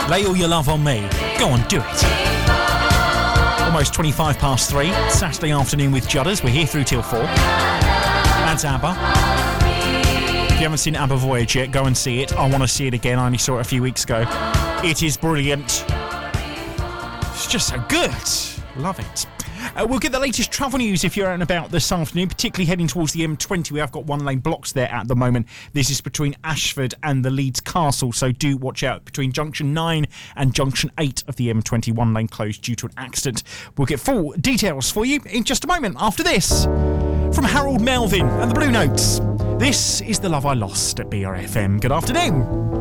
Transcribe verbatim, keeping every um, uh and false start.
Lay all your love on me. Go on, do it. Almost twenty-five past three, Saturday afternoon with Judders. We're here through till four. That's ABBA. If you haven't seen ABBA Voyage yet, go and see it. I want to see it again. I only saw it a few weeks ago. It is brilliant. It's just so good. Love it. Uh, we'll get the latest travel news if you're out and about this afternoon, particularly heading towards the M twenty. We have got one-lane blocks there at the moment. This is between Ashford and the Leeds Castle, so do watch out between Junction nine and Junction eight of the M twenty, one-lane closed due to an accident. We'll get full details for you in just a moment after this. From Harold Melvin and the Blue Notes, this is The Love I Lost at B R F M. Good afternoon.